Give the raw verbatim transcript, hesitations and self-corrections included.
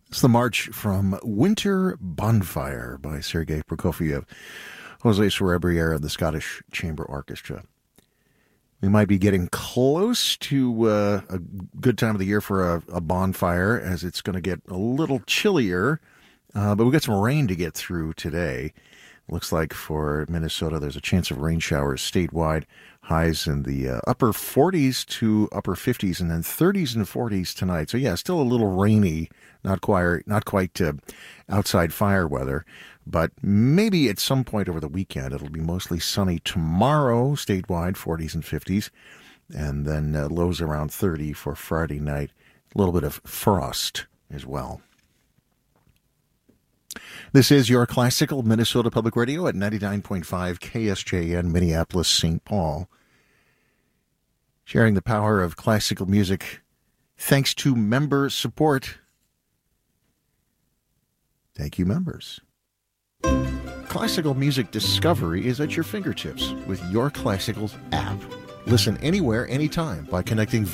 It's the march from Winter Bonfire by Sergei Prokofiev, Jose Sorebriere, and the Scottish Chamber Orchestra. We might be getting close to uh, a good time of the year for a, a bonfire, as it's going to get a little chillier, uh, but we've got some rain to get through today. Looks like for Minnesota, there's a chance of rain showers statewide, highs in the uh, upper forties to upper fifties, and then thirties and forties tonight. So yeah, still a little rainy, not quite, not quite uh, outside fire weather, but maybe at some point over the weekend it'll be mostly sunny tomorrow, statewide, forties and fifties, and then uh, lows around thirty for Friday night. A little bit of frost as well. This is your classical Minnesota Public Radio at ninety-nine point five K S J N, Minneapolis, Saint Paul. Sharing the power of classical music thanks to member support. Thank you, members. Classical music discovery is at your fingertips with Your Classicals app. Listen anywhere, anytime by connecting